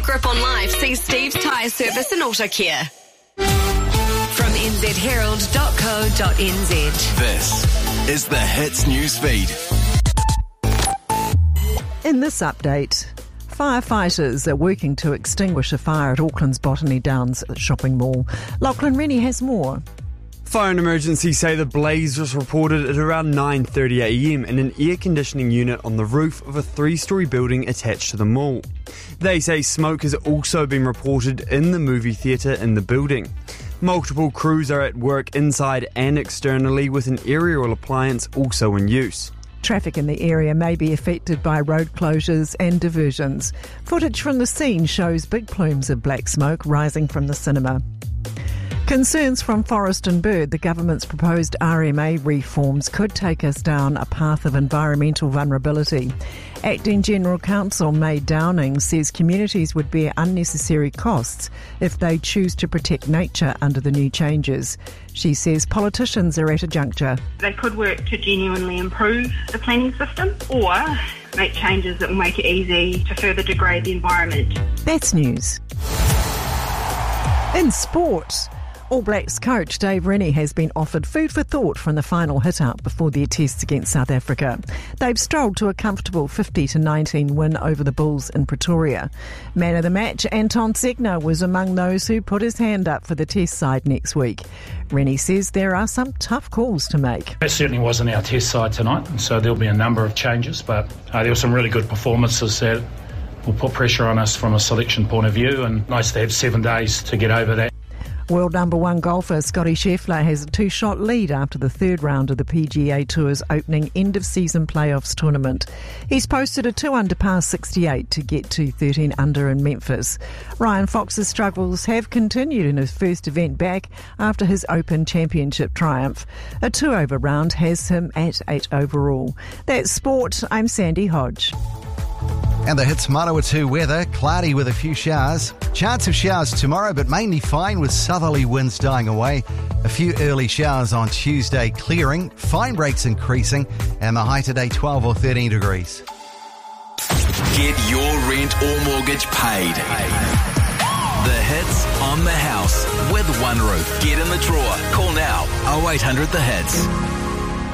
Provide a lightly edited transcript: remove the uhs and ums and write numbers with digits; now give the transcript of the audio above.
Grip on Life sees Steve's Tyre Service and Auto Care. From nzherald.co.nz. This is the Hits Newsfeed. In this update, firefighters are working to extinguish a fire at Auckland's Botany Downs shopping mall. Lachlan Rennie has more. Fire and emergency say the blaze was reported at around 9:30am in an air conditioning unit on the roof of a 3-storey building attached to the mall. They say smoke has also been reported in the movie theatre in the building. Multiple crews are at work inside and externally, with an aerial appliance also in use. Traffic in the area may be affected by road closures and diversions. Footage from the scene shows big plumes of black smoke rising from the cinema. Concerns from Forest and Bird, the government's proposed RMA reforms could take us down a path of environmental vulnerability. Acting General Counsel May Downing says communities would bear unnecessary costs if they choose to protect nature under the new changes. She says politicians are at a juncture. They could work to genuinely improve the planning system or make changes that will make it easy to further degrade the environment. That's news. In sport, All Blacks coach Dave Rennie has been offered food for thought from the final hit-out before their tests against South Africa. They've strolled to a comfortable 50-19 win over the Bulls in Pretoria. Man of the match, Anton Segner, was among those who put his hand up for the test side next week. Rennie says there are some tough calls to make. That certainly wasn't our test side tonight, so there'll be a number of changes, but there were some really good performances that will put pressure on us from a selection point of view, and nice to have 7 days to get over that. World number one golfer Scottie Scheffler has a 2-shot lead after the third round of the PGA Tour's opening end-of-season playoffs tournament. He's posted a 2-under par 68 to get to 13 under in Memphis. Ryan Fox's struggles have continued in his first event back after his Open Championship triumph. A 2-over round has him at 8 overall. That's sport. I'm Sandy Hodge. And the Hits Manawatu weather, cloudy with a few showers. Chance of showers tomorrow, but mainly fine with southerly winds dying away. A few early showers on Tuesday clearing, fine breaks increasing, and the high today 12 or 13 degrees. Get your rent or mortgage paid. The Hits on the house with One Roof. Get in the drawer. Call now 0800 The Hits.